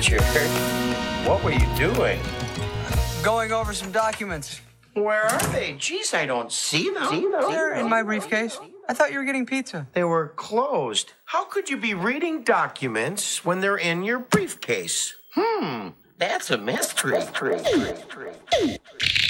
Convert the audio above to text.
Richard, what were you doing? Going over some documents. Where are they? Jeez, I don't see them. They're in my briefcase. I thought you were getting pizza. They were closed. How could you be reading documents when they're in your briefcase? That's a mystery.